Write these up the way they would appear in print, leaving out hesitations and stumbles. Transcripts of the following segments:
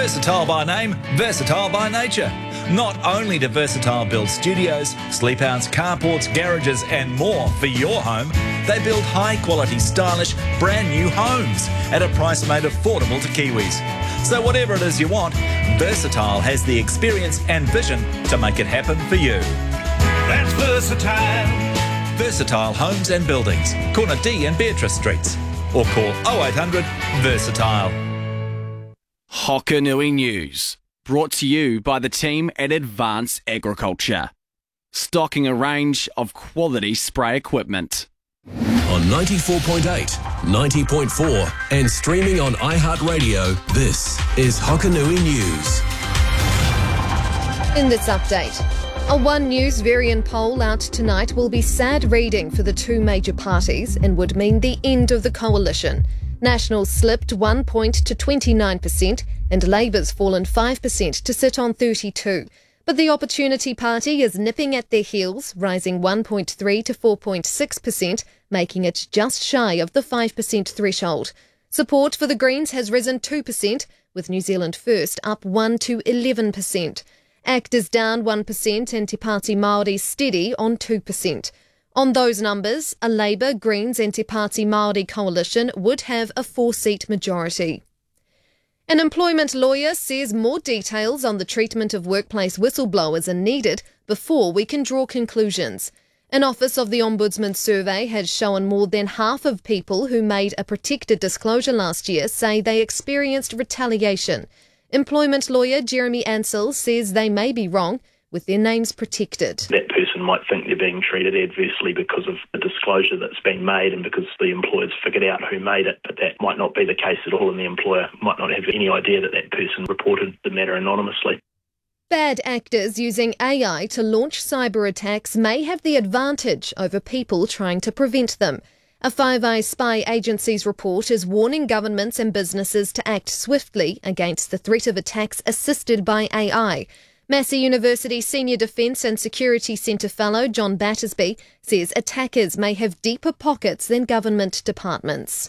Versatile by name, versatile by nature. Not only do Versatile build studios, sleepouts, carports, garages and more for your home, they build high-quality, stylish, brand-new homes at a price made affordable to Kiwis. So whatever it is you want, Versatile has the experience and vision to make it happen for you. That's Versatile. Versatile Homes and Buildings, corner D and Beatrice Streets. Or call 0800 Versatile. Hokanui News, brought to you by the team at Advance Agriculture. Stocking a range of quality spray equipment. On 94.8, 90.4 and streaming on iHeartRadio, this is Hokanui News. In this update, a One News variant poll out tonight will be sad reading for the two major parties and would mean the end of the coalition. Nationals slipped 1 point to 29% and Labour's fallen 5% to sit on 32%. But the Opportunity Party is nipping at their heels, rising 1.3 to 4.6%, making it just shy of the 5% threshold. Support for the Greens has risen 2%, with New Zealand First up 1 to 11%. ACT is down 1% and Te Pāti Māori steady on 2%. On those numbers, a Labour, Greens and Te Pāti Māori coalition would have a 4-seat majority. An employment lawyer says more details on the treatment of workplace whistleblowers are needed before we can draw conclusions. An Office of the Ombudsman survey has shown more than half of people who made a protected disclosure last year say they experienced retaliation. Employment lawyer Jeremy Ansell says they may be wrong, with their names protected. That person might think they're being treated adversely because of the disclosure that's been made and because the employer's figured out who made it, but that might not be the case at all, and the employer might not have any idea that that person reported the matter anonymously. Bad actors using AI to launch cyber attacks may have the advantage over people trying to prevent them. A Five Eyes spy agency's report is warning governments and businesses to act swiftly against the threat of attacks assisted by AI. Massey University Senior Defence and Security Centre Fellow John Battersby says attackers may have deeper pockets than government departments.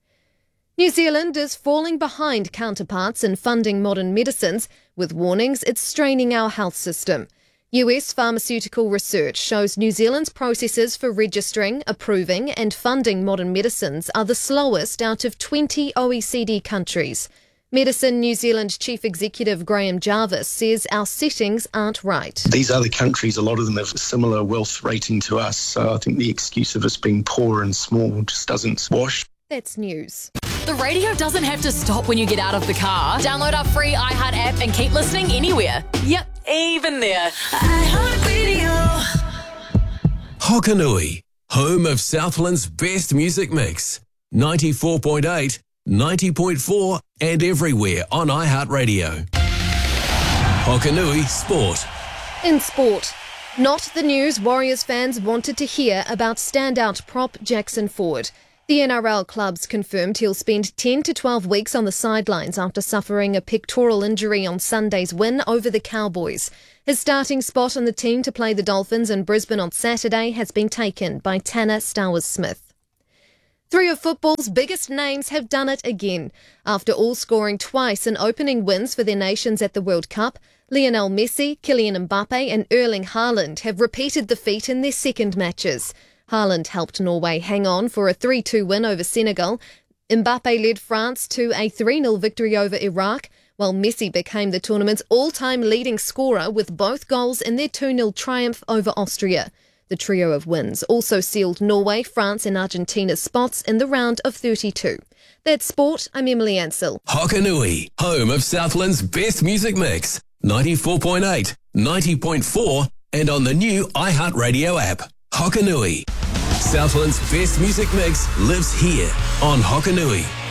New Zealand is falling behind counterparts in funding modern medicines, with warnings it's straining our health system. US pharmaceutical research shows New Zealand's processes for registering, approving and funding modern medicines are the slowest out of 20 OECD countries. Medicine New Zealand Chief Executive Graham Jarvis says our settings aren't right. These other countries, a lot of them have a similar wealth rating to us, so I think the excuse of us being poor and small just doesn't wash. That's news. The radio doesn't have to stop when you get out of the car. Download our free iHeart app and keep listening anywhere. Yep, even there. iHeartRadio. Hokanui, home of Southland's best music mix. 94.8, 90.4 and everywhere on iHeartRadio. Hokanui Sport. In sport, not the news Warriors fans wanted to hear about standout prop Jackson Ford. The NRL clubs confirmed he'll spend 10 to 12 weeks on the sidelines after suffering a pectoral injury on Sunday's win over the Cowboys. His starting spot on the team to play the Dolphins in Brisbane on Saturday has been taken by Tanner Stowers-Smith. Three of football's biggest names have done it again. After all scoring twice in opening wins for their nations at the World Cup, Lionel Messi, Kylian Mbappe and Erling Haaland have repeated the feat in their second matches. Haaland helped Norway hang on for a 3-2 win over Senegal. Mbappe led France to a 3-0 victory over Iraq, while Messi became the tournament's all-time leading scorer with both goals in their 2-0 triumph over Austria. The trio of wins also sealed Norway, France and Argentina's spots in the round of 32. That's sport. I'm Emily Ansell. Hokanui, home of Southland's best music mix. 94.8, 90.4 and on the new iHeartRadio app. Hokanui. Southland's best music mix lives here on Hokanui.